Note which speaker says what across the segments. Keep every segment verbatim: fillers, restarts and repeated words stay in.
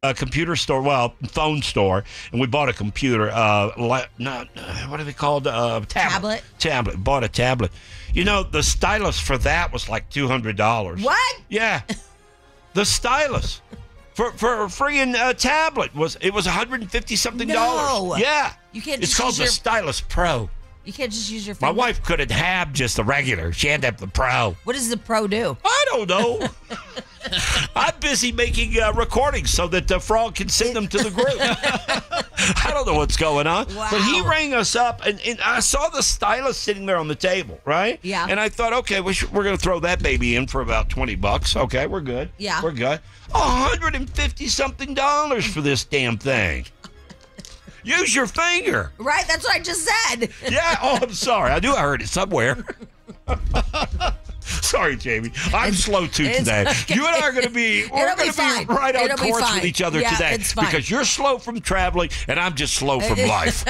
Speaker 1: a computer store, well, phone store, and we bought a computer. Uh, la- not what are they called? Uh, tablet.
Speaker 2: Tablet.
Speaker 1: Tablet. Bought a tablet. You know, the stylus for that was like two hundred dollars.
Speaker 2: What?
Speaker 1: Yeah, the stylus for for a friggin' uh, tablet was it was one hundred fifty something
Speaker 2: No.
Speaker 1: dollars. Yeah,
Speaker 2: You can't
Speaker 1: It's
Speaker 2: just
Speaker 1: called
Speaker 2: use
Speaker 1: the
Speaker 2: your-
Speaker 1: Stylus Pro.
Speaker 2: You can't just use your
Speaker 1: My
Speaker 2: finger.
Speaker 1: wife couldn't have just the regular. She had to have the Pro.
Speaker 2: What does the Pro do?
Speaker 1: I don't know. I'm busy making uh, recordings so that the frog can send them to the group. I don't know what's going on.
Speaker 2: Wow.
Speaker 1: But he rang us up, and, and I saw the stylus sitting there on the table, right?
Speaker 2: Yeah.
Speaker 1: And I thought, okay, we should, we're going to throw that baby in for about twenty bucks. Okay, we're good.
Speaker 2: Yeah.
Speaker 1: We're good. one hundred fifty something dollars for this damn thing. Use your finger.
Speaker 2: Right? That's what I just said.
Speaker 1: Yeah. Oh, I'm sorry. I knew I heard it somewhere. Sorry, Jamie. I'm
Speaker 2: It's-
Speaker 1: slow too
Speaker 2: it's
Speaker 1: today.
Speaker 2: okay.
Speaker 1: You and I are going to be we're
Speaker 2: It'll
Speaker 1: going
Speaker 2: be
Speaker 1: to be
Speaker 2: fine.
Speaker 1: right on
Speaker 2: It'll be
Speaker 1: course
Speaker 2: fine.
Speaker 1: with each other
Speaker 2: Yeah,
Speaker 1: today
Speaker 2: it's fine.
Speaker 1: because you're slow from traveling and I'm just slow from life.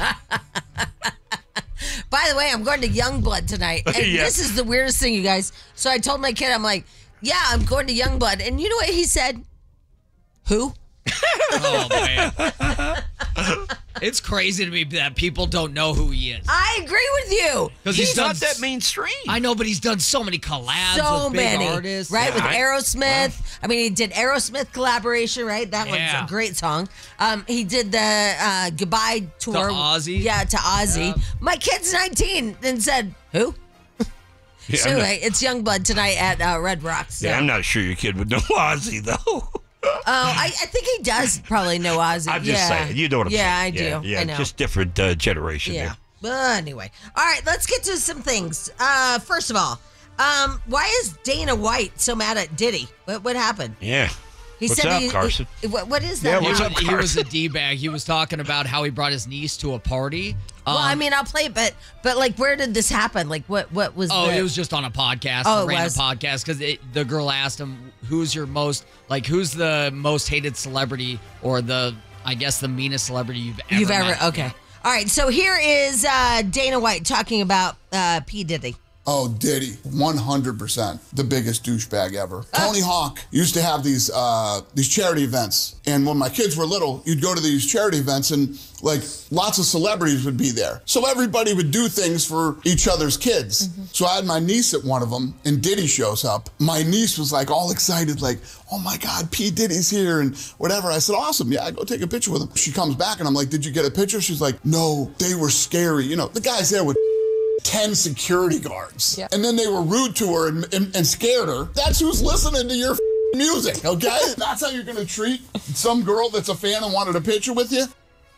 Speaker 2: By the way, I'm going to Youngblood tonight. And
Speaker 1: Yeah.
Speaker 2: this is the weirdest thing, you guys. So I told my kid, I'm like, yeah, I'm going to Youngblood. And you know what he said? Who?
Speaker 3: Oh, man. It's crazy to me that people don't know who he is.
Speaker 2: I agree with you.
Speaker 3: Because
Speaker 1: He's
Speaker 3: he's done
Speaker 1: not that
Speaker 3: s-
Speaker 1: mainstream.
Speaker 3: I know, but he's done so many collabs
Speaker 2: So
Speaker 3: with big
Speaker 2: many.
Speaker 3: artists.
Speaker 2: Right?
Speaker 1: Yeah,
Speaker 2: with
Speaker 1: I-
Speaker 2: Aerosmith. I mean, he did Aerosmith collaboration, right? That
Speaker 3: Yeah.
Speaker 2: one's a great song. Um, he did the uh, Goodbye tour.
Speaker 3: To Ozzy?
Speaker 2: Yeah, to Ozzy.
Speaker 3: Yeah.
Speaker 2: My kid's nineteen and said, who?
Speaker 1: Yeah,
Speaker 2: so
Speaker 1: I'm not-
Speaker 2: anyway, it's Youngblood tonight at uh, Red Rocks. So.
Speaker 1: yeah, I'm not sure your kid would know Ozzy, though.
Speaker 2: Oh, I, I think he does probably know Ozzy.
Speaker 1: I'm just
Speaker 2: yeah.
Speaker 1: saying. You know what I'm
Speaker 2: yeah,
Speaker 1: saying.
Speaker 2: I do.
Speaker 1: Yeah, yeah,
Speaker 2: I know.
Speaker 1: just different uh, generation
Speaker 2: yeah.
Speaker 1: there.
Speaker 2: But anyway, all right. Let's get to some things. Uh, first of all, um, why is Dana White so mad at Diddy? What what happened?
Speaker 1: Yeah.
Speaker 2: He
Speaker 1: What's
Speaker 2: said
Speaker 1: up,
Speaker 2: he,
Speaker 1: Carson?
Speaker 2: he- what, what is
Speaker 1: Yeah,
Speaker 2: that?
Speaker 3: He
Speaker 1: what's
Speaker 3: was,
Speaker 1: up,
Speaker 3: he was a
Speaker 1: Carson?
Speaker 3: D-bag. He was talking about how he brought his niece to a party.
Speaker 2: Well,
Speaker 3: Um,
Speaker 2: I mean, I'll play it, but but like, where did this happen? Like, what what was?
Speaker 3: Oh,
Speaker 2: the,
Speaker 3: it was just on a podcast,
Speaker 2: Oh,
Speaker 3: a
Speaker 2: it
Speaker 3: random
Speaker 2: was?
Speaker 3: podcast, because the girl asked him, "Who's your most like? Who's the most hated celebrity, or the I guess the meanest celebrity you've ever
Speaker 2: you've ever
Speaker 3: met?"
Speaker 2: okay. All right. So here is uh, Dana White talking about uh, P Diddy.
Speaker 4: Oh, Diddy, one hundred percent the biggest douchebag ever. Tony Hawk used to have these uh, these charity events, and when my kids were little, you'd go to these charity events, and like lots of celebrities would be there. So everybody would do things for each other's kids. So I had my niece at one of them, and Diddy shows up. My niece was like all excited, like, "Oh my God, P Diddy's here," and whatever. I said, "Awesome, yeah, go take a picture with him." She comes back, and I'm like, "Did you get a picture?" She's like, "No, they were scary. You know, the guy's there with ten security guards.
Speaker 2: Yeah.
Speaker 4: And then they were rude to her and, and, and scared her. That's who's listening to your music, okay? That's how you're gonna treat some girl that's a fan and wanted a picture with you?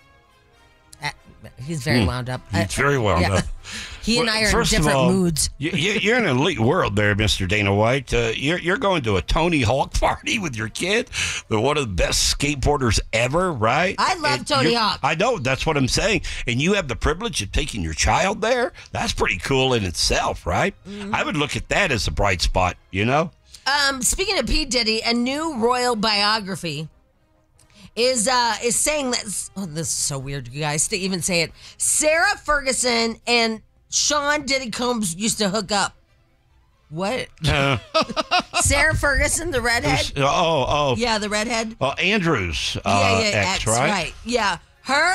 Speaker 2: Uh, he's very wound up.
Speaker 1: He's
Speaker 2: I-
Speaker 1: very wound
Speaker 2: yeah.
Speaker 1: up.
Speaker 2: He and
Speaker 1: Well,
Speaker 2: I are in
Speaker 1: first of
Speaker 2: different
Speaker 1: all,
Speaker 2: moods.
Speaker 1: You, you, you're in an elite world there, Mister Dana White. Uh, you're, you're going to a Tony Hawk party with your kid, the one of the best skateboarders ever, right?
Speaker 2: I love
Speaker 1: And
Speaker 2: Tony
Speaker 1: you're-
Speaker 2: Hawk.
Speaker 1: I know, that's what I'm saying. And you have the privilege of taking your child there? That's pretty cool in itself, right?
Speaker 2: Mm-hmm.
Speaker 1: I would look at that as a bright spot, you know?
Speaker 2: Um, speaking of P Diddy, a new royal biography is uh is saying that oh, this is so weird, you guys, to even say it. Sarah Ferguson and Sean Diddy Combs used to hook up. What?
Speaker 1: Uh,
Speaker 2: Sarah Ferguson, the redhead?
Speaker 1: oh, oh.
Speaker 2: Yeah, the redhead.
Speaker 1: Well, Andrew's uh,
Speaker 2: yeah, yeah,
Speaker 1: ex,
Speaker 2: ex,
Speaker 1: right?
Speaker 2: right. Yeah. Her